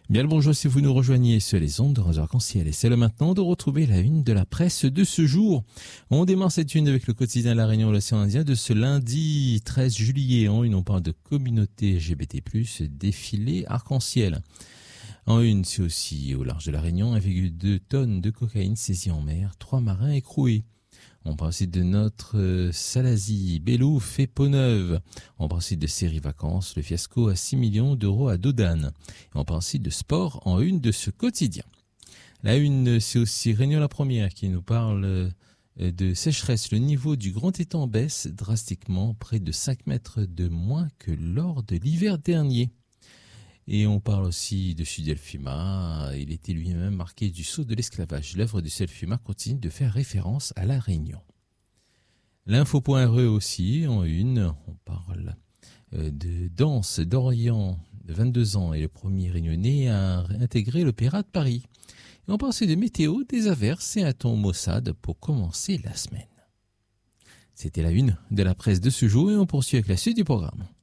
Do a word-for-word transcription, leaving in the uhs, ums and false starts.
Bien le bonjour si vous nous rejoignez sur les ondes de Radio Arc-en-Ciel. Et c'est le maintenant de retrouver la une de la presse de ce jour. On démarre cette une avec le quotidien La Réunion, l'Océan Indien de ce lundi treize juillet. En une, on parle de communauté L G B T plus, défilé Arc-en-Ciel. En une, c'est aussi au large de La Réunion, un virgule deux tonnes de cocaïne saisie en mer, trois marins écroués. On parle aussi de notre euh, Salazie, Bello fait peau neuve. On parle aussi de série vacances, le fiasco à six millions d'euros à Dodane. Et on parle aussi de sport en une de ce quotidien. La une, c'est aussi Réunion la Première qui nous parle euh, de sécheresse. Le niveau du grand étang baisse drastiquement, près de cinq mètres de moins que lors de l'hiver dernier. Et on parle aussi de Sudelfuma. Il était lui-même marqué du sceau de l'esclavage. L'œuvre de Sudelfuma continue de faire référence à la Réunion. L'info.re aussi, en une, on parle de Danse d'Orient, de vingt-deux ans, et le premier réunionnais à intégrer l'Opéra de Paris. Et on parle aussi de météo, des averses et un ton maussade pour commencer la semaine. C'était la une de la presse de ce jour et on poursuit avec la suite du programme.